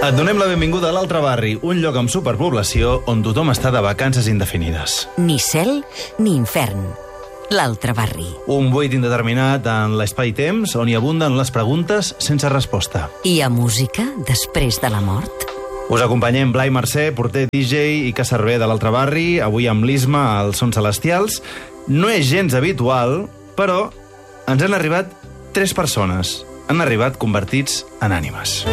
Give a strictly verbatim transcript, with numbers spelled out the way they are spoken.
Et donem la benvinguda a l'Altre Barri, un lloc amb superpoblació on tothom està de vacances indefinides. Ni cel ni infern. L'Altre Barri. Un buit indeterminat en l'espai-temps on hi abunden les preguntes sense resposta. Hi ha música després de la mort? Us acompanyem Blai Mercè, porter D J i cacerver de l'Altre Barri, avui amb l'Isma als Sons Celestials. No és gens habitual, però ens han arribat tres persones. Han arribat convertits en ànimes.